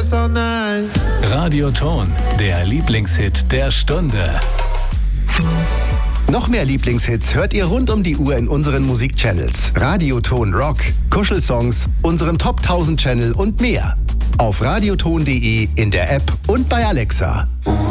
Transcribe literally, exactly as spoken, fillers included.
this all night. Radioton, der Lieblingshit der Stunde. Noch mehr Lieblingshits hört ihr rund um die Uhr in unseren Musikchannels. Radioton Rock, Kuschelsongs, unserem Top tausend Channel und mehr. Auf radioton punkt de, in der App und bei Alexa.